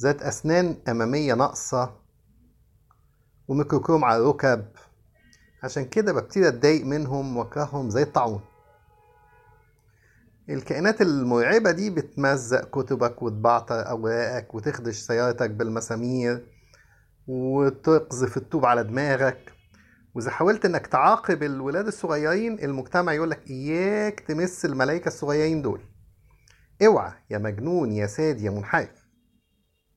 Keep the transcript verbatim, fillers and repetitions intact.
ذات أسنان أمامية ناقصة وميكروكروم على الركب. عشان كده ببتدي أتضايق منهم وأكرههم زي الطاعون. الكائنات المرعبة دي بتمزق كتبك وتبعتر أوراقك وتخدش سيارتك بالمسامير وتقذف الطوب على دماغك. وإذا حاولت إنك تعاقب الولاد الصغيرين المجتمع يقولك إياك تمس الملايكة الصغيرين دول. اوعى يا مجنون يا ساد يا منحرف.